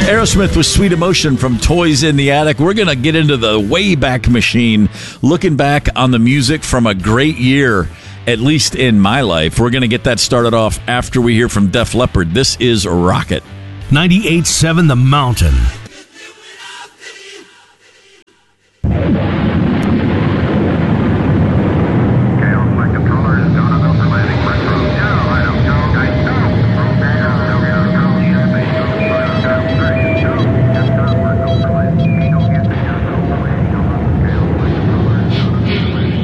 Aerosmith with Sweet Emotion from Toys in the Attic. We're going to get into the Wayback Machine, looking back on the music from a great year, at least in my life. We're going to get that started off after we hear from Def Leppard. This is Rocket. 98.7 The Mountain.